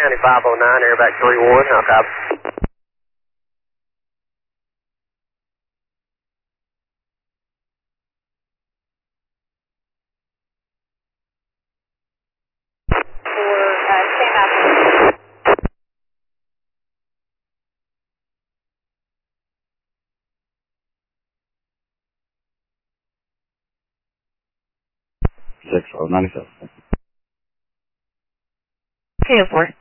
9509, airback 31, how copy? Six, 97. KO4.